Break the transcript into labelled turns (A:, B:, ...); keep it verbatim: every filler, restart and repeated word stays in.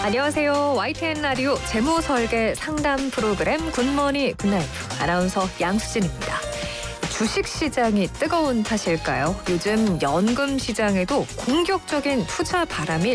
A: 안녕하세요. 와이티엔 라디오 재무설계 상담 프로그램 굿모닝 굿라이프 아나운서 양수진입니다. 주식시장이 뜨거운 탓일까요? 요즘 연금 시장에도 공격적인 투자 바람이